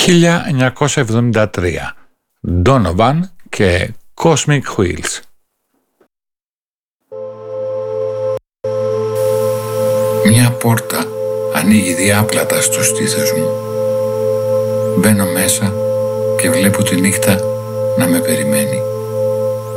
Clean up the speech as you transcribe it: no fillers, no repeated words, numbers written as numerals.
1973. Donovan και Cosmic Wheels. Μια πόρτα ανοίγει διάπλατα στο στήθος μου. Μπαίνω μέσα και βλέπω τη νύχτα να με περιμένει.